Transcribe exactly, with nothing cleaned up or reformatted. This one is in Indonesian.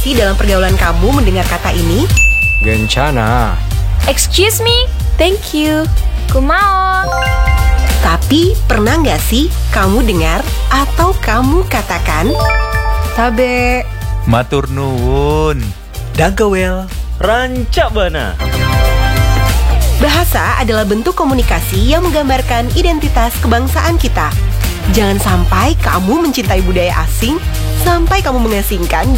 sih dalam pergaulan kamu mendengar kata ini? Gencana. Excuse me, thank you, kumaon. Tapi pernah nggak sih kamu dengar atau kamu katakan Tabe. Matur nuwun. Dankjewel. Rancak bana. bahasa adalah bentuk komunikasi yang menggambarkan identitas kebangsaan kita. Jangan sampai kamu mencintai budaya asing sampai kamu mengasingkan